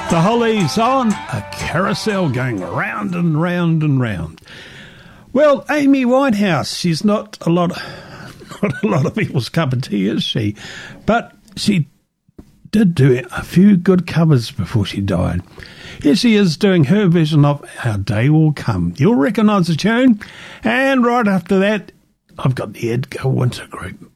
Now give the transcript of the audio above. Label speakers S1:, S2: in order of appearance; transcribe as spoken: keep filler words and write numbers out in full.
S1: The Hollies on a carousel going round and round and round. Well, Amy Winehouse, she's not a lot, not a lot of people's cup of tea, is she? But she did do a few good covers before she died. Here she is doing her version of Our Day Will Come. You'll recognise the tune. And right after that, I've got the Edgar Winter Group.